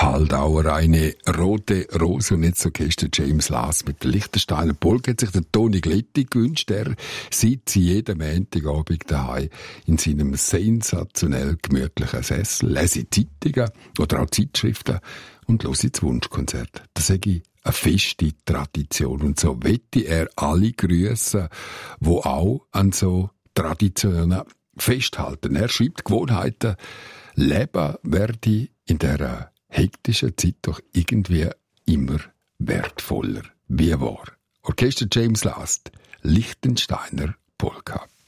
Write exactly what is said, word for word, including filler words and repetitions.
Waldauer, eine rote Rose und jetzt Orchester James Last mit der Liechtensteiner Polka hat sich der Toni Gletti gewünscht. Er sitzt jeden Montagabend daheim in seinem sensationell gemütlichen Sessel, lese Zeitungen oder auch Zeitschriften und höre das Wunschkonzert. Das sage ich eine feste Tradition und so wette er alle grüßen, die auch an so Traditionen festhalten. Er schreibt, Gewohnheiten leben werde in dieser hektischen Zeit doch irgendwie immer wertvoller. Wie war? Orchester James Last, Liechtensteiner Polka.